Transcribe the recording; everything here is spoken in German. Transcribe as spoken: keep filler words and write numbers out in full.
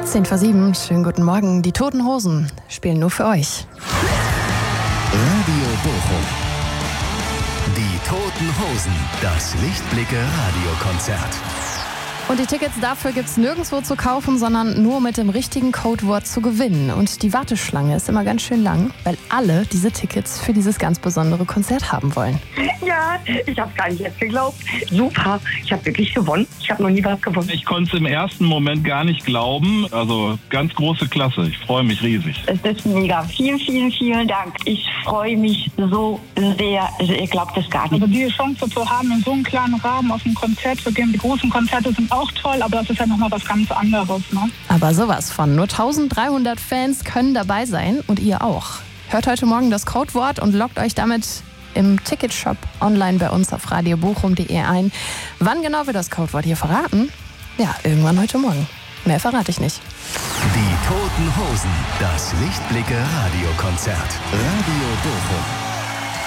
zehn vor sieben, schönen guten Morgen. Die Toten Hosen spielen nur für euch. Radio Bochum. Die Toten Hosen, das Lichtblicke-Radiokonzert. Und die Tickets dafür gibt's nirgendwo zu kaufen, sondern nur mit dem richtigen Codewort zu gewinnen. Und die Warteschlange ist immer ganz schön lang, weil alle diese Tickets für dieses ganz besondere Konzert haben wollen. Ja, ich habe gar nicht jetzt geglaubt. Super, ich habe wirklich gewonnen. Ich habe noch nie was gewonnen. Ich konnte es im ersten Moment gar nicht glauben. Also ganz große Klasse. Ich freue mich riesig. Es ist mega. Vielen, vielen, vielen Dank. Ich freue mich so sehr. Ihr glaubt es gar nicht. Also die Chance zu haben, in so einem kleinen Rahmen auf ein Konzert zu gehen. Die großen Konzerte sind auch toll, aber das ist ja nochmal was ganz anderes. Ne? Aber sowas von. Nur dreizehnhundert Fans können dabei sein und ihr auch. Hört heute Morgen das Codewort und loggt euch damit im Ticketshop online bei uns auf radio bochum punkt de ein. Wann genau wir das Codewort hier verraten? Ja, irgendwann heute Morgen. Mehr verrate ich nicht. Die Toten Hosen, das Lichtblicke-Radiokonzert. Radio Bochum.